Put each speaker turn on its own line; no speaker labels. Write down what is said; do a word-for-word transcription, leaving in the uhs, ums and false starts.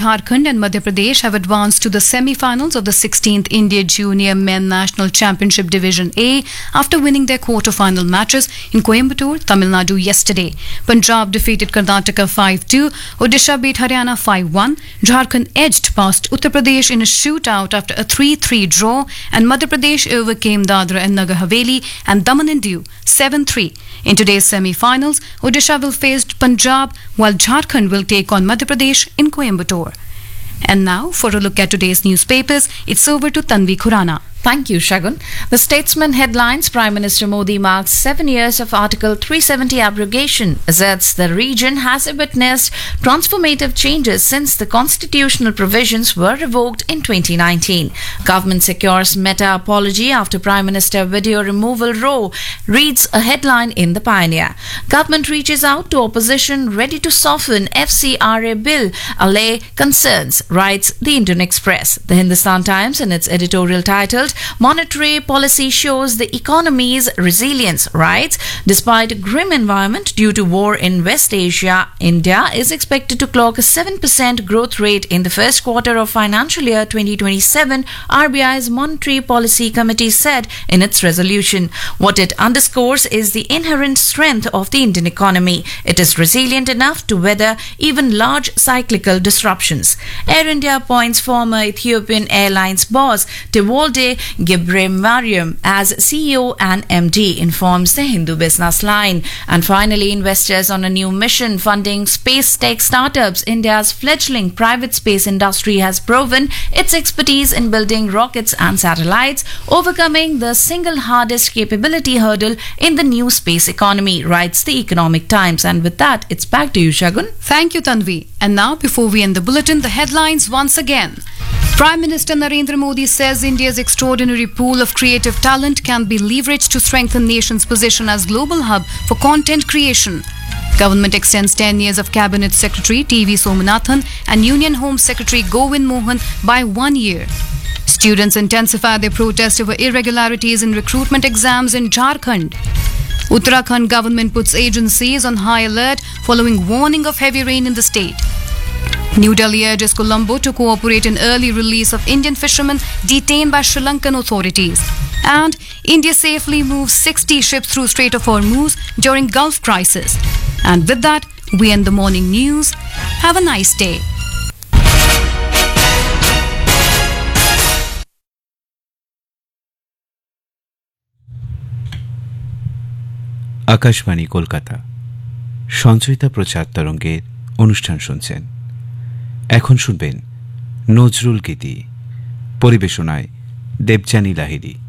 Jharkhand and Madhya Pradesh have advanced to the semi-finals of the sixteenth India Junior Men National Championship Division A after winning their quarter-final matches in Coimbatore, Tamil Nadu yesterday. Punjab defeated Karnataka five two, Odisha beat Haryana five one, Jharkhand edged past Uttar Pradesh in a shootout after a three three draw, and Madhya Pradesh overcame Dadra and Nagar Haveli and Daman and Diu seven three. In today's semi-finals, Odisha will face Punjab while Jharkhand will take on Madhya Pradesh in Coimbatore. And now, for a look at today's newspapers, it's over to Tanvi Khurana.
Thank you, Shagun. The Statesman headlines: Prime Minister Modi marks seven years of Article three seventy abrogation, asserts the region has witnessed transformative changes since the constitutional provisions were revoked in twenty nineteen. Government secures meta apology after Prime Minister video removal row, reads a headline in The Pioneer. Government reaches out to opposition ready to soften F C R A bill, allay concerns, writes the Indian Express. The Hindustan Times, in its editorial titled Monetary Policy Shows the Economy's Resilience, writes, despite grim environment due to war in West Asia, India is expected to clock a seven percent growth rate in the first quarter of financial year twenty twenty-seven, R B I's Monetary Policy Committee said in its resolution. What it underscores is the inherent strength of the Indian economy. It is resilient enough to weather even large cyclical disruptions. Air India appoints former Ethiopian Airlines boss Tewolde Gebremariam as C E O and M D, informs the Hindu Business Line. And finally, investors on a new mission funding space tech startups. India's fledgling private space industry has proven its expertise in building rockets and satellites, overcoming the single hardest capability hurdle in the new space economy, writes the Economic Times. And with that, it's back to you, Shagun.
Thank you, Tanvi. And now, before we end the bulletin, the headlines once again. Prime Minister Narendra Modi says India's extraordinary pool of creative talent can be leveraged to strengthen nation's position as global hub for content creation. Government extends ten years of Cabinet Secretary T V Somanathan and Union Home Secretary Govind Mohan by one year. Students intensify their protest over irregularities in recruitment exams in Jharkhand. Uttarakhand government puts agencies on high alert following warning of heavy rain in the state. New Delhi urges Colombo to cooperate in early release of Indian fishermen detained by Sri Lankan authorities. And India safely moves sixty ships through Strait of Hormuz during Gulf crisis. And with that, we end the morning news. Have a nice day.
Akashvani Kolkata Sanchayita প্রচার তরঙ্গের অনুষ্ঠান শুনছেন। এখন শুনবেন নজরুল গীতি, পরিবেশনায় দেবযানী লাহিড়ী।